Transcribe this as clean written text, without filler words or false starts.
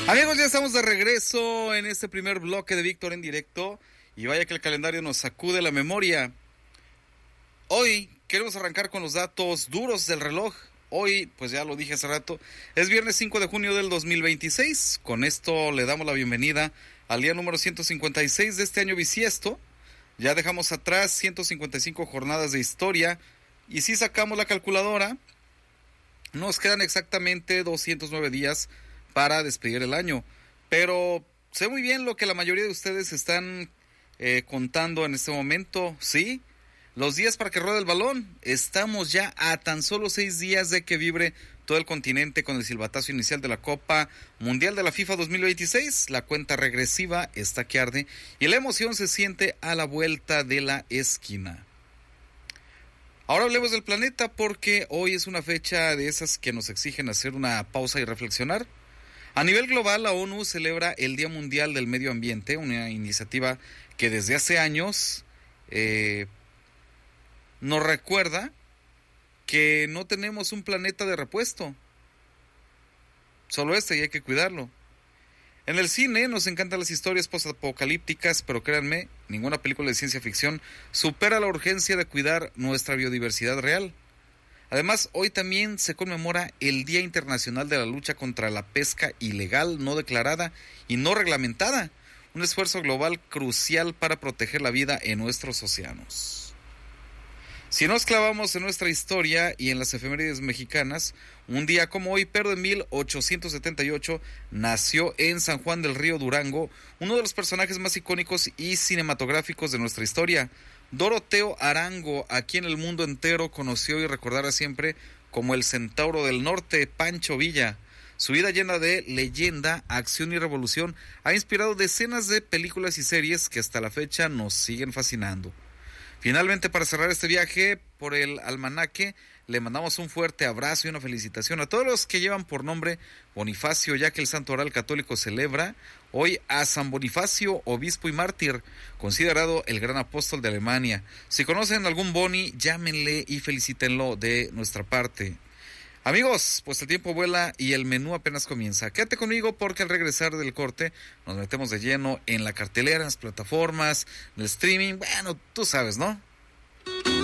Amigos, ya estamos de regreso en este primer bloque de Víctor en directo y vaya que el calendario nos sacude la memoria. Hoy queremos arrancar con los datos duros del reloj. Hoy, pues ya lo dije hace rato, es viernes 5 de junio del 2026. Con esto le damos la bienvenida al día número 156 de este año bisiesto. Ya dejamos atrás 155 jornadas de historia y si sacamos la calculadora, nos quedan exactamente 209 días para despedir el año, pero sé muy bien lo que la mayoría de ustedes están contando en este momento, ¿sí? Los días para que ruede el balón. Estamos ya a tan solo 6 días de que vibre todo el continente con el silbatazo inicial de la Copa Mundial de la FIFA 2026. La cuenta regresiva está que arde y la emoción se siente a la vuelta de la esquina. Ahora hablemos del planeta porque hoy es una fecha de esas que nos exigen hacer una pausa y reflexionar. A nivel global, la ONU celebra el Día Mundial del Medio Ambiente, una iniciativa que desde hace años nos recuerda que no tenemos un planeta de repuesto, solo y hay que cuidarlo. En el cine nos encantan las historias postapocalípticas, pero créanme, ninguna película de ciencia ficción supera la urgencia de cuidar nuestra biodiversidad real. Además, hoy también se conmemora el Día Internacional de la Lucha contra la Pesca Ilegal, no declarada y no reglamentada, un esfuerzo global crucial para proteger la vida en nuestros océanos. Si nos clavamos en nuestra historia y en las efemérides mexicanas, un día como hoy, pero de 1878, nació en San Juan del Río, Durango, uno de los personajes más icónicos y cinematográficos de nuestra historia, Doroteo Arango, a quien el mundo entero conoció y recordará siempre como el Centauro del Norte, Pancho Villa. Su vida llena de leyenda, acción y revolución ha inspirado decenas de películas y series que hasta la fecha nos siguen fascinando. Finalmente, para cerrar este viaje por el almanaque, le mandamos un fuerte abrazo y una felicitación a todos los que llevan por nombre Bonifacio, ya que el Santo Oral Católico celebra hoy a San Bonifacio, obispo y mártir, considerado el gran apóstol de Alemania. Si conocen algún Boni, llámenle y felicítenlo de nuestra parte. Amigos, pues el tiempo vuela y el menú apenas comienza. Quédate conmigo porque al regresar del corte nos metemos de lleno en la cartelera, en las plataformas, en el streaming. Bueno, tú sabes, ¿no?